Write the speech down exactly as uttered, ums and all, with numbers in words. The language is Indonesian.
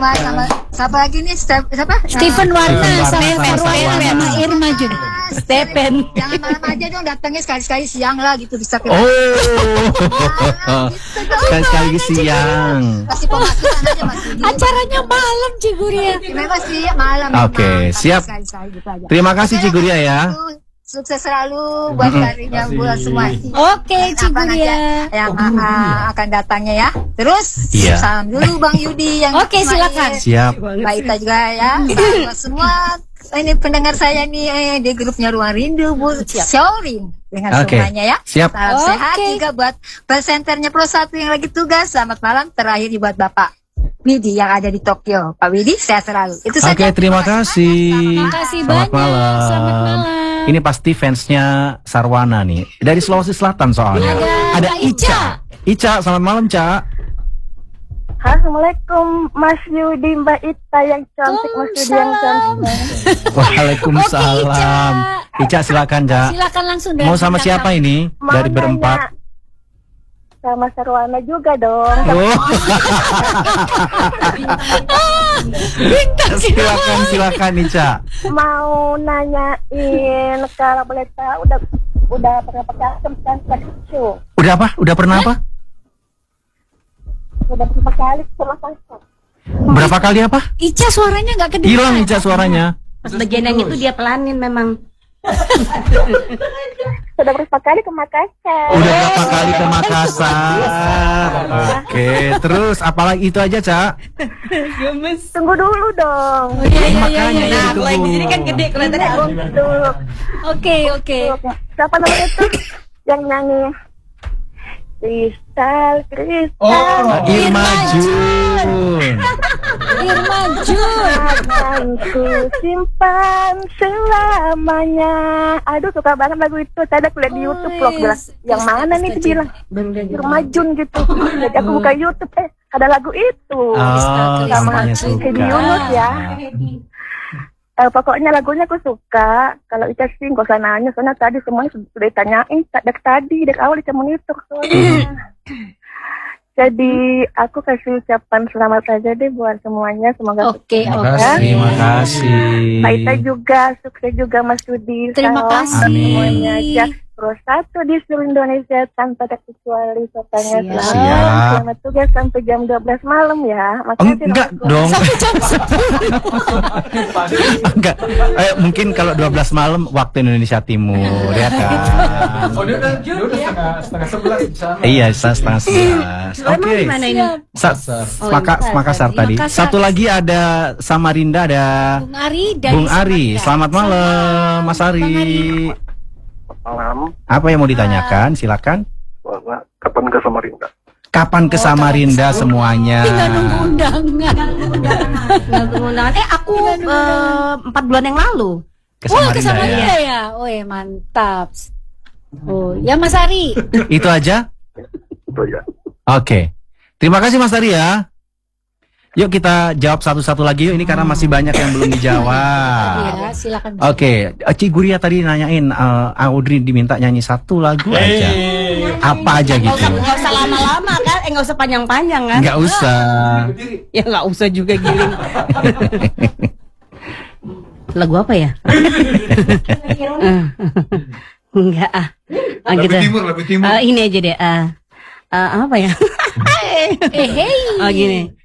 semua sama siapa lagi nih? Step, siapa? Stephen Warna sama Sarwana sama Irma Jun. Stephen. Jangan malam aja dong, datangnya sekali-sekali siang lah gitu bisa kita. Oh. Sekali-sekali siang. Kasih pemasukan aja Mas Yudi. Acaranya malam Ciguria. Memang sih malam. Oke, siap. Sekali-sekali gitu aja. Terima kasih Ciguria ya. Sukses selalu buat karirnya buat semua. Oke, Ciguria. Yang uh, akan datangnya ya. Terus Iya. salam dulu Bang Yudi yang Oke, silakan. Siap. Mbak Ita juga ya. Salam semua ini pendengar saya nih eh, di grupnya Ruang Rindu Bu Showring dengan Oke. semuanya ya. Siap. Salam Oke. sehat juga buat presenternya Pro satu yang lagi tugas. Selamat malam. Terakhir buat Bapak Widi yang ada di Tokyo. Pak Widi sehat selalu. Itu saja. Oke, terima kasih. Terima kasih Selamat banyak. malam. Selamat malam. Ini pasti fansnya Sarwana nih. Dari Sulawesi Selatan soalnya. Ada Ada Kak Ica. Ica, selamat malam, Ca. Assalamualaikum Mas Yudi, Mbak Ita yang cantik, Mas Yudi yang cantik. Waalaikumsalam. Oke, Ica, silakan, Ca. Silakan langsung dari Mau sama kita. siapa ini? Mau Dari berempat. nanya sama Sarwana juga dong. Oh. Silakan, silakan, Ica. Mau nanyain kalau boleh tahu udah udah berapa kali kan show? Udah apa? Udah pernah apa? Udah berapa kali sama Sasa? Berapa kali apa? Ica suaranya nggak kedengeran. Hilang Ica suaranya. Pas bagian yang itu dia pelanin memang. Sudah berapa kali ke Makassar? Udah berapa kali ke Makassar? Oke, terus apalagi itu aja, Ca? Tunggu dulu dong. Oh, iya, iya, Makanya iya, iya. itu Nah, kalau yang di sini kan dulu. gede kelihatannya. Untuk Oke, oke. siapa namanya tuh yang nyanyi? Kristal, kristal. Oh, Irma Jun. Irma Jun. Akan ku simpan selamanya. Aduh, suka banget lagu itu. Saya ada lihat di YouTube vlog bilang, yang mana nih dibilang Irma Jun gitu. Jadi aku buka YouTube, eh ada lagu itu. Oh, Sama namanya Hedi suka. Yunus ya. Eh, pokoknya lagunya aku suka. Kalau Ica sih gak usah nanya, soalnya tadi semuanya sudah sudah ditanyain dari tadi, dari awal Ica monitor soalnya. Jadi aku kasih ucapan selamat saja deh buat semuanya, semoga Oke, Terima oke. kasih, terima kasih. Mbak Ita juga, sukses juga Mas Yudi. Terima Salam kasih. semuanya aja. Pro satu di seluruh Indonesia tanpa terkecuali katanya. Siap. Selamat, Siap. selamat tugas sampai jam dua belas malam ya. Oh, Makasih enggak nomor dong. Sampai jam sepuluh. Enggak. Eh, mungkin kalau dua belas malam waktu Indonesia Timur, ya kan? Oh dia udah, dia udah setengah setengah sebelas di sana. Iya, sa- setengah sebelas. Emang Oke. di mana ini? Sa- Oh, Maka, Makassar Makassar tadi. Makassar. Satu lagi ada Samarinda, ada Bung Ari dari Bung Ari. Samarinda. Selamat malam, Mas Bang Ari. Ari. Malam, Apa yang mau ditanyakan? Silakan. bahwa kapan ke Samarinda? Kapan ke Samarinda semuanya? Tinggal nunggu undangan. Nggak undangan. Eh aku eh, empat bulan yang lalu. Ke Wah, ke Samarinda ya. Samarinda ya. Oh, mantap. Oh, ya Mas Ari. Itu aja? Itu ya. Oke. Terima kasih Mas Ari ya. Yuk kita jawab satu-satu lagi yuk. Ini karena masih banyak yang belum dijawab. Iya, silakan. Oke, Ciguria tadi nanyain uh, Audrey diminta nyanyi satu lagu aja. Apa aja Nggak gitu? usah, nggak usah lama-lama kan? Eh nggak usah panjang-panjang kan? Nggak usah. Ya nggak usah juga giling. Lagu apa ya? Enggak ah. Ah, Lebih gitu. timur, lebih timur. Ah, ini aja deh. Ah, ah, apa ya? Eh, hey. Oh gini.